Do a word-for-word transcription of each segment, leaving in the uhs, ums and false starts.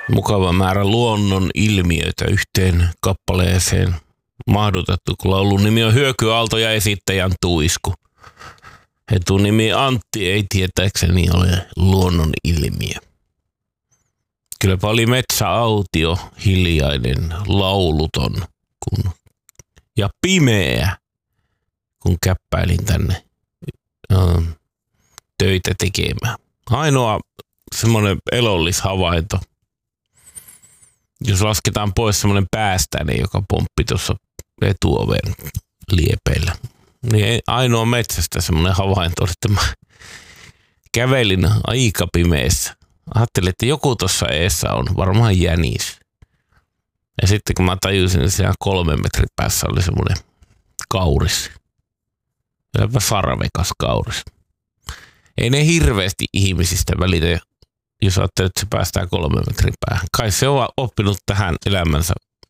Mukava määrä luonnon ilmiöitä yhteen kappaleeseen mahdutettu, kun laulun nimi on Hyökyaalto ja esittäjän Tuisku. Etunimi Antti ei tietääkseni ole luonnon ilmiö. Kylläpä oli metsäautio, hiljainen, lauluton kun, ja pimeä, kun käppäilin tänne ö, töitä tekemään. Ainoa semmoinen elollishavainto, jos lasketaan pois semmoinen päästäni, joka pomppi tuossa etuoven liepeillä, niin ainoa metsästä semmoinen havainto oli, että mä kävelin aika pimeässä. Ajattelin, että joku tuossa eessä on, varmaan jänis. Ja sitten kun mä tajusin, että siellä kolmen metrin päässä oli semmoinen kauris. Vieläpä sarvekas kauris. Ei ne hirveästi ihmisistä välitä, jos ajattelee, että se päästään kolmen metrin päähän. Kai se on oppinut tähän elämänsä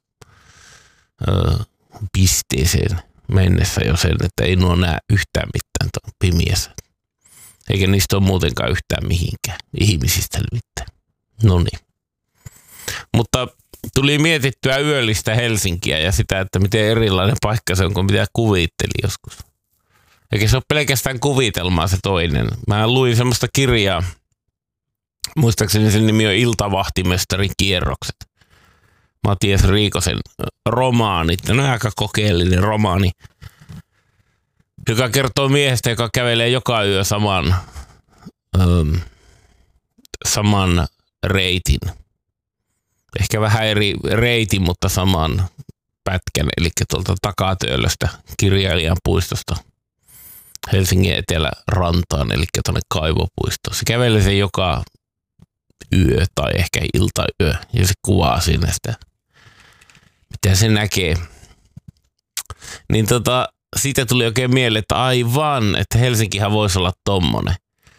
ö, pisteeseen mennessä jo sen, että ei nuo näe yhtään mitään tuon pimiässä. Eikä niistä ole muutenkaan yhtään mihinkään ihmisistä mitään. No niin. Mutta tuli mietittyä yöllistä Helsinkiä ja sitä, että miten erilainen paikka se on kuin mitä kuvittelin joskus. Eikä se ole pelkästään kuvitelmaa se toinen. Mä luin semmoista kirjaa, muistaakseni sen nimi on Iltavahtimestarin kierrokset. Matias Riikosen romaanit. No aika kokeellinen romaani, joka kertoo miehestä, joka kävelee joka yö saman, ähm, saman reitin. Ehkä vähän eri reitin, mutta saman pätkän, eli tuolta Takatöölöstä kirjailijan puistosta Helsingin etelärantaan, eli tuonne Kaivopuistoon. Se kävelee sen joka yö tai ehkä iltayö, ja se kuvaa siinä sitä, mitä se näkee. Niin tota, siitä tuli oikein mieleen, että aivan, että Helsinkihän voisi olla tommonen.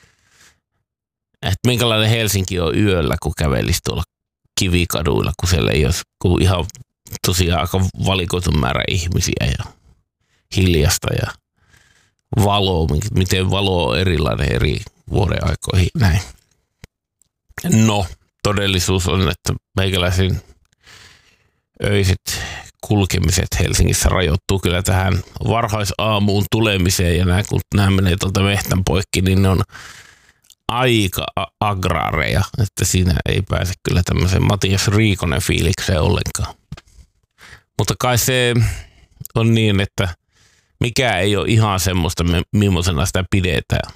Että minkälainen Helsinki on yöllä, kun kävelisi tuolla kivikaduilla, kun siellä ei olisi kun ihan tosiaan aika valikoitun määrä ihmisiä ja hiljasta ja valo, miten valo on erilainen eri vuoden aikoihin, näin. No, todellisuus on, että meikäläisen öiset kulkemiset Helsingissä rajoittuu kyllä tähän varhaisaamuun tulemiseen ja nämä, kun nämä menee tuolta mehtän poikki, niin ne on aika agraareja, että siinä ei pääse kyllä tämmöisen Matias Riikonen fiilikseen ollenkaan. Mutta kai se on niin, että mikä ei ole ihan semmoista, millaisena sitä pidetään.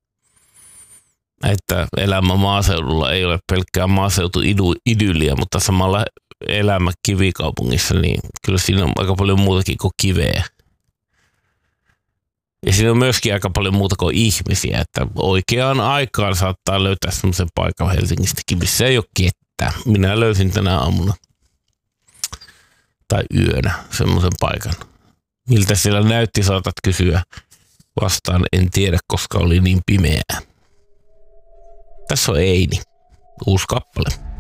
Että elämä maaseudulla ei ole pelkkää maaseutuidylliä, mutta samalla elämä kivikaupungissa, niin kyllä siinä on aika paljon muutakin kuin kiveä. Ja siinä on myöskin aika paljon muuta kuin ihmisiä, että oikeaan aikaan saattaa löytää semmoisen paikan Helsingistäkin, missä ei ole ketään. Minä löysin tänä aamuna tai yönä semmoisen paikan. Miltä siellä näytti, saatat kysyä. Vastaan en tiedä, koska oli niin pimeää. Tässä on Eini, uusi kappale.